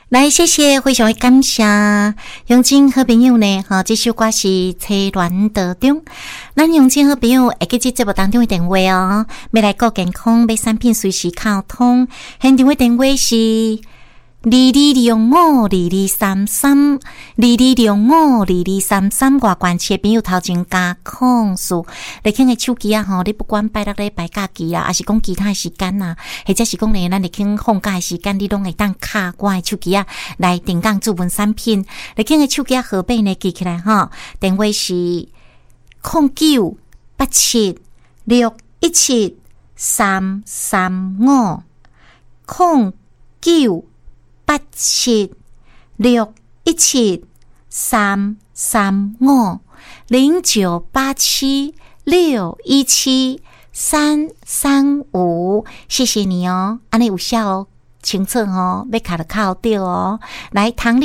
来，谢谢，非常感谢永进好朋友呢。这首歌是《车鸾道中》。咱永进好朋友会记这节目当中的电话哦。要来顾健康，买产品随时靠通。现场的电话是22052233，22052233。外关切朋友头前加控诉，你看个手机啊吼，你不管拜六礼拜假期啦，还是讲其他时间呐，或者是讲呢，咱你看放假的时间，你拢会当卡我的手机啊来订购主文产品。你看个手机啊号码呢记起来哈，电话是0987670335，0987670335，谢谢你哦，安尼有效哦，清楚哦，要卡就靠对哦，来唐丽。